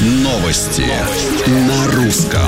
Новости на русском.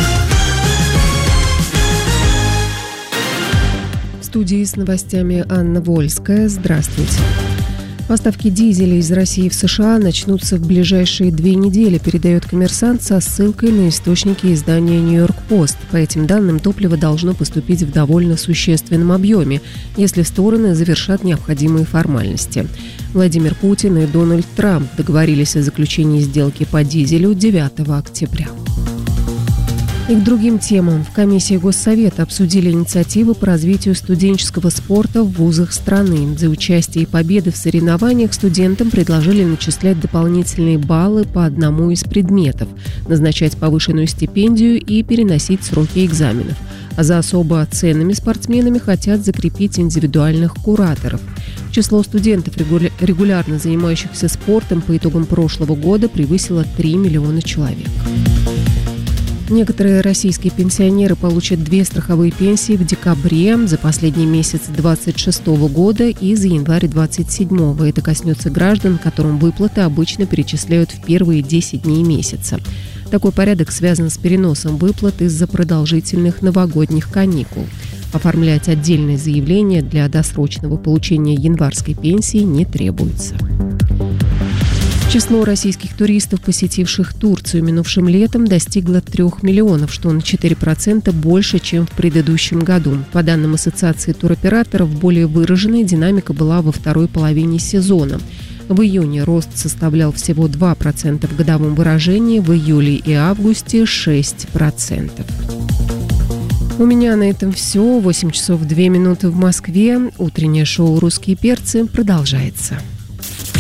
В студии с новостями Анна Вольская. Здравствуйте. Поставки дизеля из России в США начнутся в ближайшие 2 недели, передает «Коммерсант» со ссылкой на источники издания «Нью-Йорк Пост». По этим данным, топливо должно поступить в довольно существенном объеме, если стороны завершат необходимые формальности. Владимир Путин и Дональд Трамп договорились о заключении сделки по дизелю 9 октября. И к другим темам. В комиссии Госсовета обсудили инициативы по развитию студенческого спорта в вузах страны. За участие и победы в соревнованиях студентам предложили начислять дополнительные баллы по одному из предметов, назначать повышенную стипендию и переносить сроки экзаменов. А за особо ценными спортсменами хотят закрепить индивидуальных кураторов. Число студентов, регулярно занимающихся спортом, по итогам прошлого года превысило 3 миллиона человек. Некоторые российские пенсионеры получат 2 страховые пенсии в декабре, за последний месяц 2026 года и за январь 2027. Это коснется граждан, которым выплаты обычно перечисляют в первые 10 дней месяца. Такой порядок связан с переносом выплат из-за продолжительных новогодних каникул. Оформлять отдельное заявление для досрочного получения январской пенсии не требуется. Число российских туристов, посетивших Турцию минувшим летом, достигло 3 миллионов, что на 4% больше, чем в предыдущем году. По данным Ассоциации туроператоров, более выраженная динамика была во второй половине сезона. В июне рост составлял всего 2% в годовом выражении, в июле и августе – 6%. У меня на этом все. 8 часов 2 минуты в Москве. Утреннее шоу «Русские перцы» продолжается.